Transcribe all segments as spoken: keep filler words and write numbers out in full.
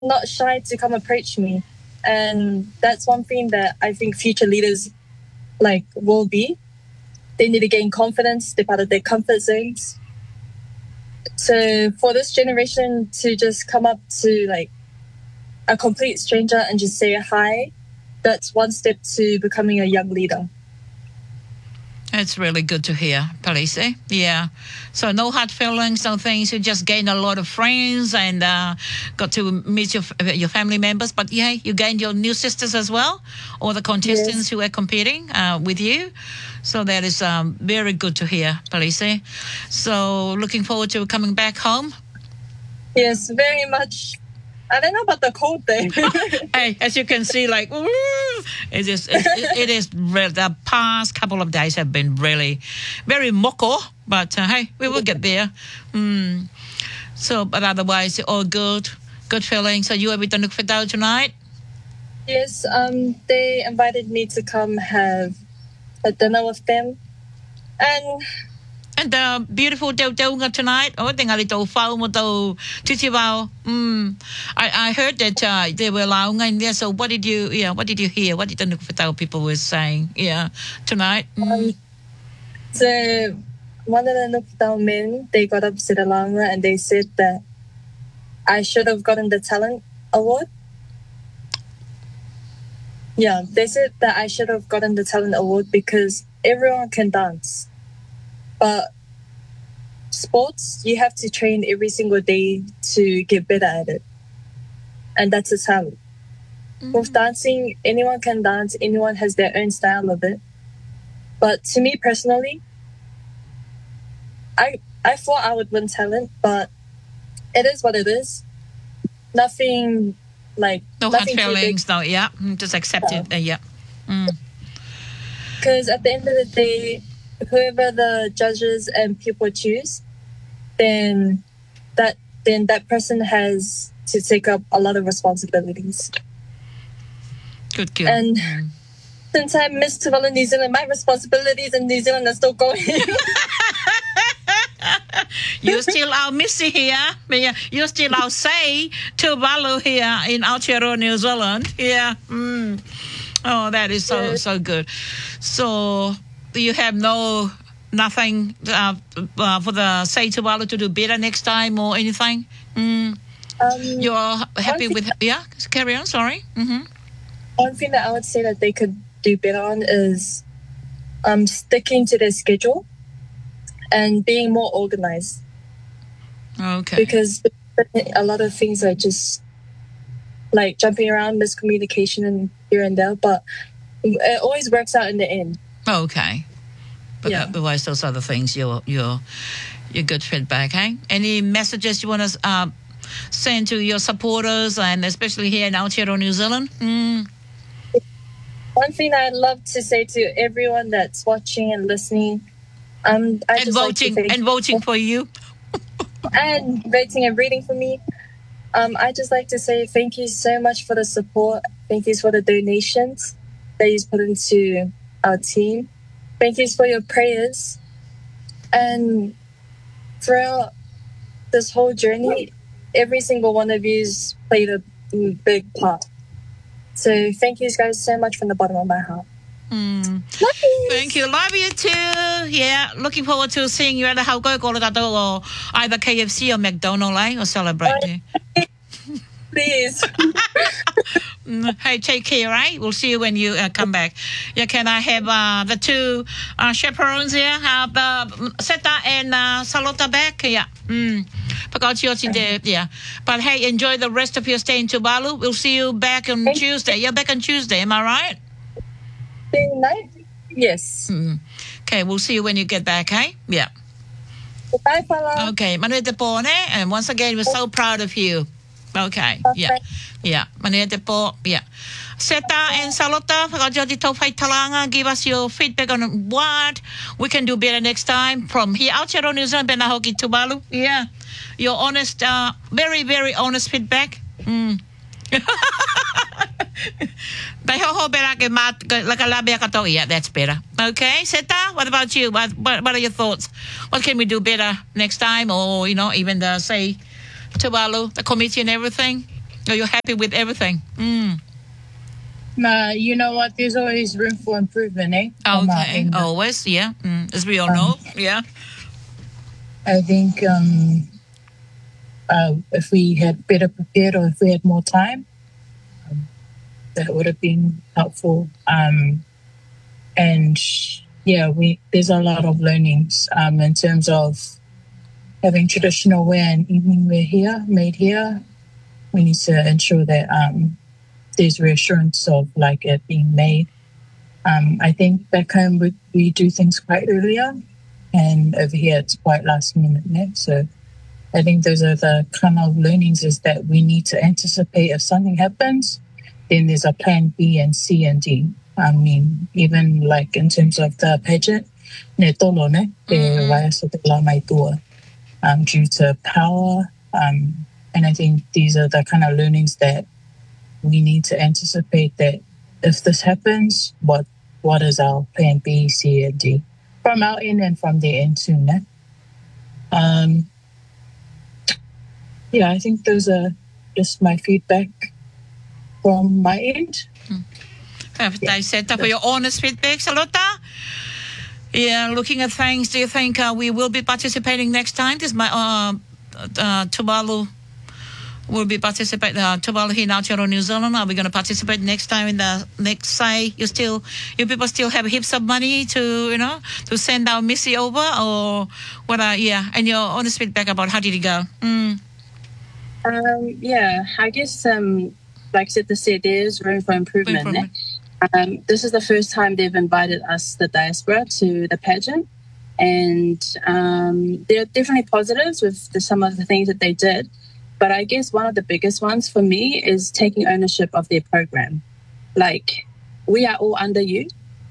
not shy to come approach me. And that's one thing that I think future leaders like will be. They need to gain confidence, step out of their comfort zones. So for this generation to just come up to like a complete stranger and just say hi, that's one step to becoming a young leader. It's really good to hear, Palise. Yeah. So no hard feelings, no things. You just gained a lot of friends and uh, got to meet your your family members. But yeah, you gained your new sisters as well, or the contestants yes. who were competing uh, with you. So that is um, very good to hear, Palise. So looking forward to coming back home. Yes, very much. I don't know about the cold thing. Hey, as you can see, like, woo, it is, it, it is, the past couple of days have been really very moko, but uh, hey, we will get there. Mm. So, but otherwise, all good, good feeling. So you are with the Nukfitao tonight? Yes, um, they invited me to come have a dinner with them. And... And the beautiful Teo Teunga tonight. Oh, tinga li tau whau mo tau titi wau. Mm. I, I heard that uh, they were launga in there. So what did you, yeah, what did you hear? What did the Nukfitau people were saying, yeah, tonight? Mm. Um, so one of the Nukfitau men, they got up to the launga and they said that I should have gotten the talent award. Yeah, they said that I should have gotten the talent award because everyone can dance. But sports, you have to train every single day to get better at it. And that's a talent. Mm-hmm. With dancing, anyone can dance. Anyone has their own style of it. But to me personally, I I thought I would win talent, but it is what it is. Nothing like... No nothing hard feelings, no, yeah. Just accept it, uh, yeah. Because mm. at the end of the day, whoever the judges and people choose, then that then that person has to take up a lot of responsibilities. Good, good. And mm. since I missed Tuvalu, New Zealand, my responsibilities in New Zealand are still going. You're still our Missy here. You're still our say Tuvalu here in Aotearoa, New Zealand. Yeah. Mm. Oh, that is so, yes. so good. So... You have no nothing uh, uh, for the say Tuvalu to do better next time or anything. Mm. Um, You're happy with yeah? Carry on. Sorry. Mm-hmm. One thing that I would say that they could do better on is um, sticking to their schedule and being more organized. Okay. Because a lot of things are just like jumping around, miscommunication, and here and there, but it always works out in the end. Okay, but yeah. Otherwise, those other things, you're you're you're good feedback. Hey, any messages you want to uh, send to your supporters and especially here in Aotearoa, New Zealand? Mm. One thing I'd love to say to everyone that's watching and listening, um, I and just voting like to and voting for you, and voting and reading for me. Um, I just like to say thank you so much for the support. Thank you for the donations that you put into our team. Thank you for your prayers. And throughout this whole journey, every single one of you's played a big part. So thank you guys so much from the bottom of my heart. Mm. Love you. Thank you. Love you too. Yeah. Looking forward to seeing you at the Hauko or either K F C or McDonald's, eh? Or celebrate. Please. Hey, take care, right? We'll see you when you uh, come back. Yeah, can I have uh, the two uh, chaperones here? Have the Seta and uh, Salota back? Yeah. Mm. Yeah. But hey, enjoy the rest of your stay in Tuvalu. We'll see you back on Thank Tuesday. You're back on Tuesday, am I right? Night? Yes. Mm. Okay, we'll see you when you get back, hey? Yeah. Bye, Paula. Okay, Manuel Depone, and once again, we're so proud of you. Okay, yeah, yeah. Manuel Depo, yeah. Seta and Salota, give us your feedback on what we can do better next time from here out here on New Zealand, Benahoki, Tuvalu. Yeah, your honest, uh, very, very honest feedback. Mm. Yeah, that's better. Okay, Seta, what about you? What, what, what are your thoughts? What can we do better next time, or you know, even the say Tuvalu, the committee and everything? Are you happy with everything? Mm. Nah, you know what? There's always room for improvement, eh? Okay, always, yeah. Mm. As we all um, know, yeah. I think um, uh, if we had better prepared or if we had more time, um, that would have been helpful. Um, and yeah, we there's a lot of learnings um, in terms of having traditional wear and evening wear here, made here. We need to ensure that um, there's reassurance of like it being made. Um, I think back home we, we do things quite earlier, and over here it's quite last minute. Yeah? So I think those are the kind of learnings, is that we need to anticipate if something happens, then there's a plan B and C and D. I mean, even like in terms of the pageant, ne tolo ne, te waiasa te la mai tua, um, due to power. Um, and I think these are the kind of learnings that we need to anticipate, that if this happens, what what is our plan B, C, and D from our end and from their end too. Ne? Um, yeah, I think those are just my feedback from my end. Mm. Have yeah. They set up for your honest feedback, Salota? Yeah, looking at things, do you think uh, we will be participating next time? This is my uh, uh, Tuvalu will be participating. Uh, Tuvalu here in Aotearoa, New Zealand. Are we going to participate next time in the next say? You still, you people still have heaps of money to, you know, to send our Missy over, or what? Are, yeah, and your honest feedback about how did it go? Mm. Um, yeah, I guess, um, like I said, the said there is room for improvement. improvement. Um, this is the first time they've invited us, the diaspora, to the pageant. And um, there are definitely positives with the, some of the things that they did. But I guess one of the biggest ones for me is taking ownership of their program. Like, we are all under you,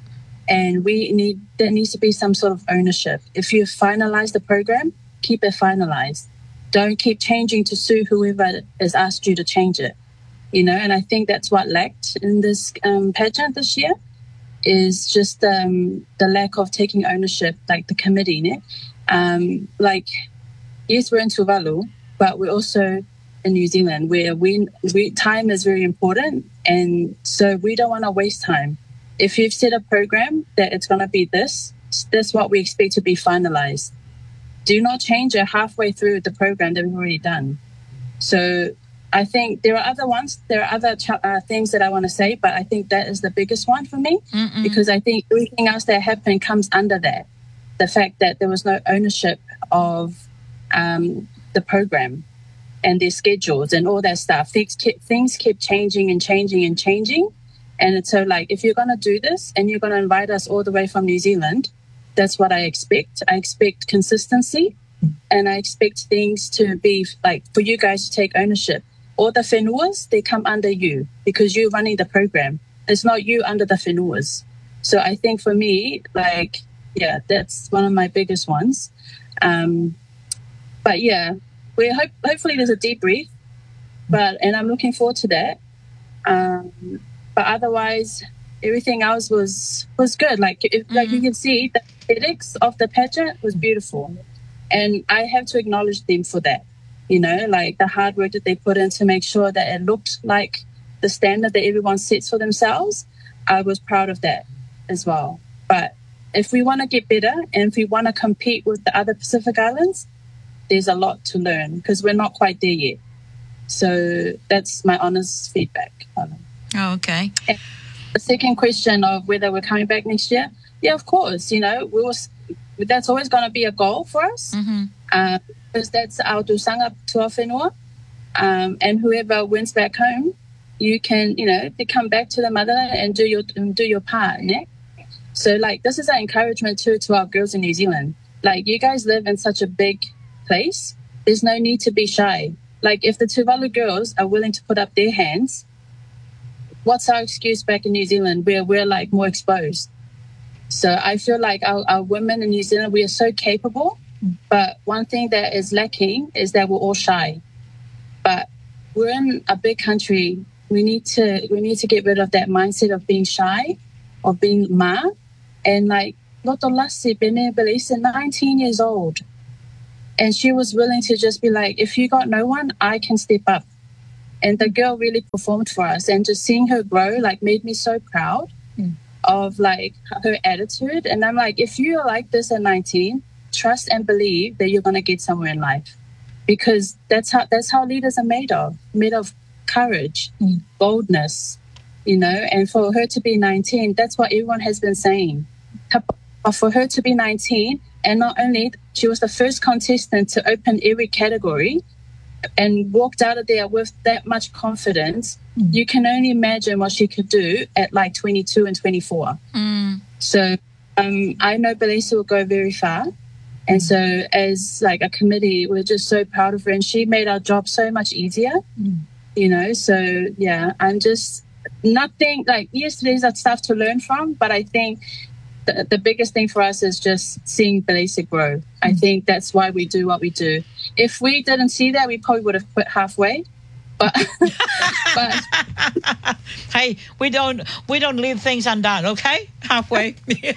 and we need there needs to be some sort of ownership. If you finalize the program, keep it finalized. Don't keep changing to suit whoever has asked you to change it. You know, and I think that's what lacked in this um, pageant this year, is just um, the lack of taking ownership, like the committee. Ne? Um, like, yes, we're in Tuvalu, but we're also in New Zealand, where we, we time is very important, and so we don't want to waste time. If you've set a program that it's going to be this, that's what we expect to be finalized. Do not change it halfway through the program that we've already done. So I think there are other ones, there are other ch- uh, things that I want to say, but I think that is the biggest one for me. Mm-mm. Because I think everything else that happened comes under that. The fact that there was no ownership of um, the program and their schedules and all that stuff. Things kept, things kept changing and changing and changing. And it's so like, if you're going to do this and you're going to invite us all the way from New Zealand, that's what I expect. I expect consistency, and I expect things to be like, for you guys to take ownership. All the whenuas, they come under you because you're running the program. It's not you under the whenuas. So I think for me, like, yeah, that's one of my biggest ones. Um, but yeah, we hope hopefully there's a debrief, but and I'm looking forward to that. Um, but otherwise, everything else was was good. Like if, mm-hmm. like you can see, the aesthetics of the pageant was beautiful, and I have to acknowledge them for that. You know, like the hard work that they put in to make sure that it looked like the standard that everyone sets for themselves. I was proud of that as well. But if we want to get better and if we want to compete with the other Pacific Islands, there's a lot to learn because we're not quite there yet. So that's my honest feedback. Oh, okay. And the second question of whether we're coming back next year, yeah, of course. You know, we will. That's always going to be a goal for us. Mm-hmm. Um, because that's our tusanga to our whenua. Um, and whoever wins back home, you can, you know, they come back to the motherland and do your do your part. Ne? So, like, this is an encouragement too to our girls in New Zealand. Like, you guys live in such a big place. There's no need to be shy. Like, if the Tuvalu girls are willing to put up their hands, what's our excuse back in New Zealand where we're, like, more exposed? So I feel like our, our women in New Zealand, we are so capable. But one thing that is lacking is that we're all shy. But we're in a big country. We need to we need to get rid of that mindset of being shy, of being ma. And like Loto Lassi Bene Belisa, nineteen years old. And she was willing to just be like, if you got no one, I can step up. And the girl really performed for us, and just seeing her grow like made me so proud mm. of like her attitude. And I'm like, if you're like this at nineteen, trust and believe that you're gonna get somewhere in life, because that's how that's how leaders are made of, made of courage, mm. boldness, you know. And for her to be nineteen, that's what everyone has been saying. But for her to be nineteen, and not only she was the first contestant to open every category and walked out of there with that much confidence, mm. you can only imagine what she could do at like twenty-two and twenty-four. Mm. So um, I know Belisa will go very far. And so as like a committee, we're just so proud of her, and she made our job so much easier, mm. you know. So yeah, I'm just nothing like yesterday's that stuff to learn from, but I think the, the biggest thing for us is just seeing Belisa grow. Mm. I think that's why we do what we do. If we didn't see that, we probably would have quit halfway. But, but hey, we don't we don't leave things undone, okay? Halfway.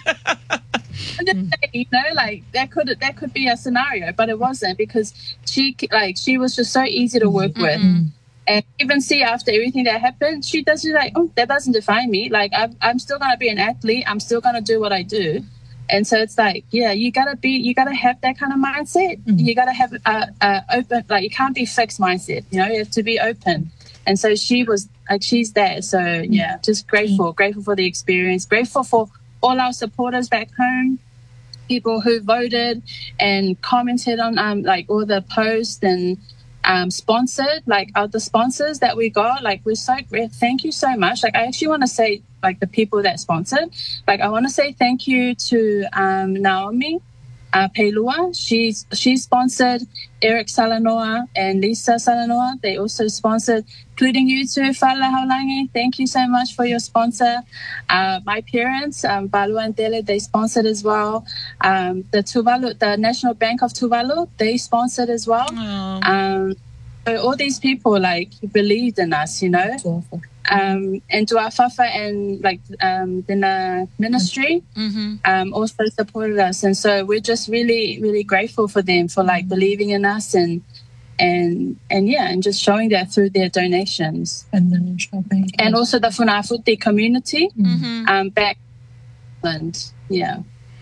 You know, like that could that could be a scenario, but it wasn't, because she like she was just so easy to work with. Mm-hmm. And even see after everything that happened, she doesn't like, oh, that doesn't define me. Like I'm, I'm still gonna be an athlete. I'm still gonna do what I do. And so it's like, yeah, you gotta be, you gotta have that kind of mindset. Mm-hmm. You gotta have a, a open, like you can't be fixed mindset. You know, you have to be open. And so she was like, she's there. So yeah, just grateful, mm-hmm. grateful for the experience, grateful for all our supporters back home, people who voted and commented on um like all the posts and. Um, sponsored, like uh, the sponsors that we got, like we're so great. Thank you so much. Like I actually want to say, like the people that sponsored, like I want to say thank you to um, Naomi uh, Pelua. She's she sponsored Eric Salanoa and Lisa Salanoa. They also sponsored, including you too, Fala Haulangi. Thank you so much for your sponsor. Uh, my parents, um, Balu and Dele, they sponsored as well. Um, the Tuvalu, the National Bank of Tuvalu, they sponsored as well. Oh. Um, so all these people like believed in us, you know. Um, and Duafafa and like um, the ministry mm-hmm. um, also supported us, and so we're just really, really grateful for them for like believing in us and and and yeah, and just showing that through their donations. And then shopping, and also the Funafuti community mm-hmm. um, back in Ireland. Yeah.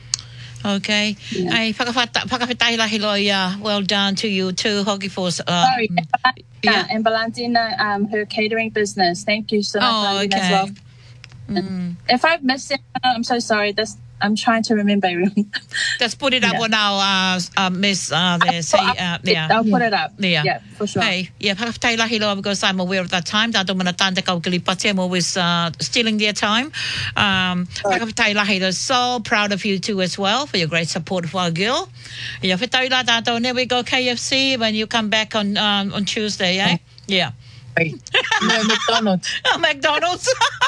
Okay. Yeah. Ai whakawhitai lahi loia. Well done to you too, Hockey Force. Uh, Sorry, yeah. And Valentina, um, her catering business. Thank you so much, oh, Valentina, okay. as well. Mm. If I've missed it, I'm so sorry. That's I'm trying to remember everyone. Just put it up yeah. on our uh, uh, Miss. Uh, there, say, uh, yeah. I'll put it up. Yeah, yeah for sure. Hey, yeah, whakawhitai lahi loa, because I'm aware of that time. That mana tanda kau kalipati. I'm always uh, stealing their time. Um, whakawhitai lahi, they're so proud of you too as well for your great support for our girl. Yeah, whitai la tātou, there we go K F C when you come back on um, on Tuesday, eh? Yeah. No, McDonald's. Oh, McDonald's.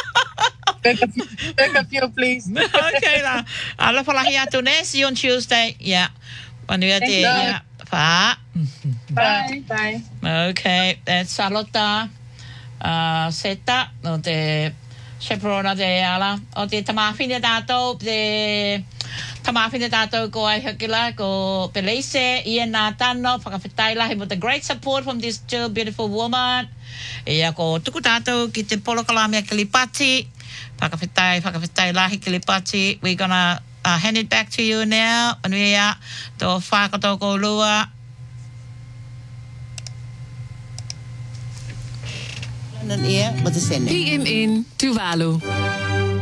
Take a few, take a few, please. Okay lah. Ala palahi atu ne. See you on Tuesday. Yeah. Thank you. Yeah. Pa. Bye. Bye. Okay. That's Salota. Uh, Seta. O te chaperona de ala. O te tamawhine tātou. Te tamawhine tātou ko ai hakila ko Belisa. Ian nā tano. Whakawhitai lahi with the great support from this two beautiful woman. Ia ko tuku tātou ki te polokalame Kilipati. Whakawhitai, whakawhitai lahi Kilipati. We're gonna uh, hand it back to you now. Anuia, tō whakato ko lua. P M in Tuvalu.